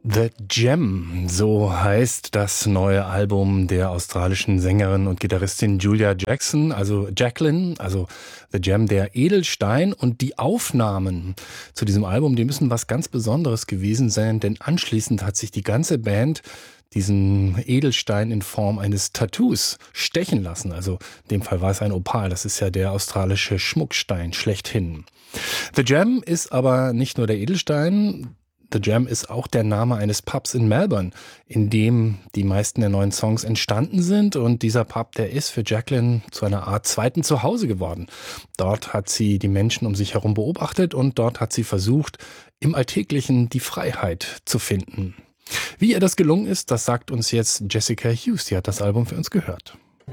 The Gem, so heißt das neue Album der australischen Sängerin und Gitarristin Julia Jacklin, also The Gem, der Edelstein. Und die Aufnahmen zu diesem Album, die müssen was ganz Besonderes gewesen sein, denn anschließend hat sich die ganze Band diesen Edelstein in Form eines Tattoos stechen lassen. Also in dem Fall war es ein Opal, das ist ja der australische Schmuckstein schlechthin. The Gem ist aber nicht nur der Edelstein. The Gem ist auch der Name eines Pubs in Melbourne, in dem die meisten der neuen Songs entstanden sind. Und dieser Pub, der ist für Jacklin zu einer Art zweiten Zuhause geworden. Dort hat sie die Menschen um sich herum beobachtet und dort hat sie versucht, im Alltäglichen die Freiheit zu finden. Wie ihr das gelungen ist, das sagt uns jetzt Jessica Hughes. Die hat das Album für uns gehört.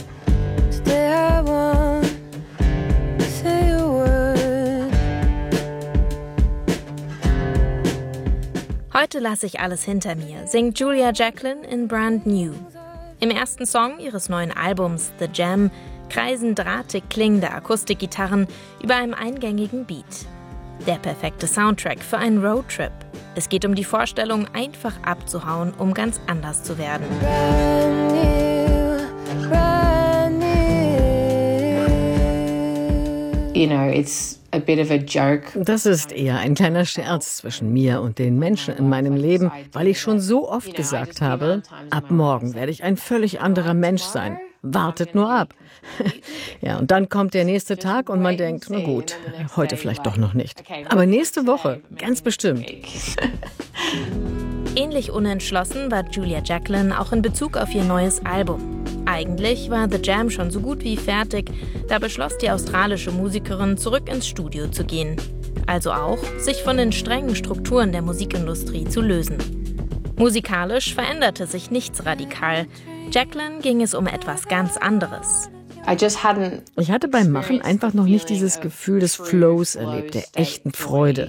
Heute lasse ich alles hinter mir, singt Julia Jacklin in Brand New. Im ersten Song ihres neuen Albums The Gem kreisen drahtig klingende Akustikgitarren über einem eingängigen Beat. Der perfekte Soundtrack für einen Roadtrip. Es geht um die Vorstellung, einfach abzuhauen, um ganz anders zu werden. You know, it's a bit of a joke. Das ist eher ein kleiner Scherz zwischen mir und den Menschen in meinem Leben, weil ich schon so oft gesagt habe, ab morgen werde ich ein völlig anderer Mensch sein. Wartet nur ab. Ja, und dann kommt der nächste Tag und man denkt, na gut, heute vielleicht doch noch nicht. Aber nächste Woche, ganz bestimmt. Ähnlich unentschlossen war Julia Jacklin auch in Bezug auf ihr neues Album. Eigentlich war The Gem schon so gut wie fertig, da beschloss die australische Musikerin, zurück ins Studio zu gehen. Also auch, sich von den strengen Strukturen der Musikindustrie zu lösen. Musikalisch veränderte sich nichts radikal. Jacklin ging es um etwas ganz anderes. Ich hatte beim Machen einfach noch nicht dieses Gefühl des Flows erlebt, der echten Freude.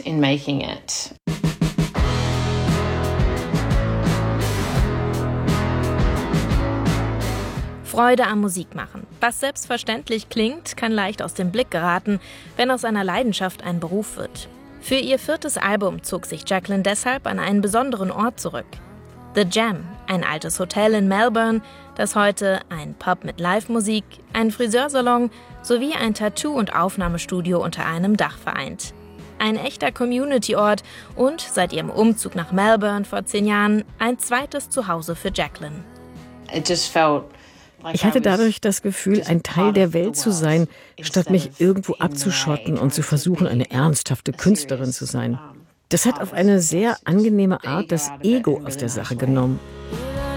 Freude am Musikmachen. Was selbstverständlich klingt, kann leicht aus dem Blick geraten, wenn aus einer Leidenschaft ein Beruf wird. Für ihr 4. Album zog sich Jacklin deshalb an einen besonderen Ort zurück. The Gem, ein altes Hotel in Melbourne, das heute ein Pub mit Live-Musik, ein Friseursalon sowie ein Tattoo- und Aufnahmestudio unter einem Dach vereint. Ein echter Community-Ort und seit ihrem Umzug nach Melbourne vor 10 Jahren ein zweites Zuhause für Jacklin. Ich hatte dadurch das Gefühl, ein Teil der Welt zu sein, statt mich irgendwo abzuschotten und zu versuchen, eine ernsthafte Künstlerin zu sein. Das hat auf eine sehr angenehme Art das Ego aus der Sache genommen.